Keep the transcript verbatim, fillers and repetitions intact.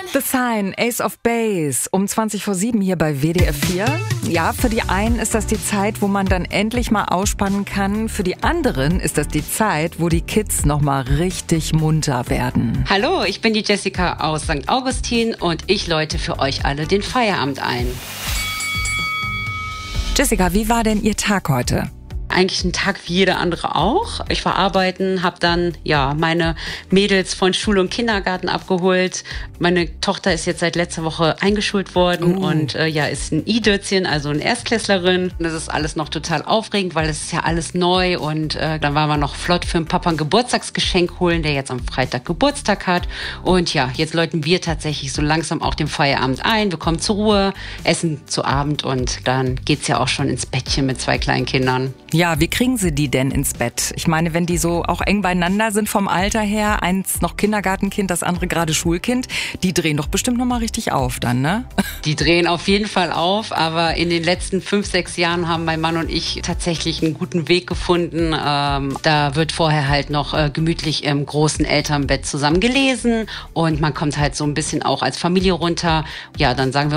The Sign, Ace of Base, um zwanzig vor sieben hier bei W D R vier. Ja, für die einen ist das die Zeit, wo man dann endlich mal ausspannen kann. Für die anderen ist das die Zeit, wo die Kids noch mal richtig munter werden. Hallo, ich bin die Jessica aus Sankt Augustin und ich läute für euch alle den Feierabend ein. Jessica, wie war denn Ihr Tag heute? Eigentlich ein Tag wie jeder andere auch. Ich war arbeiten, habe dann ja meine Mädels von Schule und Kindergarten abgeholt. Meine Tochter ist jetzt seit letzter Woche eingeschult worden uh. und äh, ja ist ein I-Dötzchen, also eine Erstklässlerin. Das ist alles noch total aufregend, weil es ist ja alles neu und äh, dann waren wir noch flott für den Papa ein Geburtstagsgeschenk holen, der jetzt am Freitag Geburtstag hat. Und ja, jetzt läuten wir tatsächlich so langsam auch den Feierabend ein. Wir kommen zur Ruhe, essen zu Abend und dann geht's ja auch schon ins Bettchen mit zwei kleinen Kindern. Ja, wie kriegen Sie die denn ins Bett? Ich meine, wenn die so auch eng beieinander sind vom Alter her, eins noch Kindergartenkind, das andere gerade Schulkind, die drehen doch bestimmt noch mal richtig auf dann, ne? Die drehen auf jeden Fall auf, aber in den letzten fünf, sechs Jahren haben mein Mann und ich tatsächlich einen guten Weg gefunden. Ähm, da wird vorher halt noch äh, gemütlich im großen Elternbett zusammen gelesen und man kommt halt so ein bisschen auch als Familie runter. Ja, dann sagen wir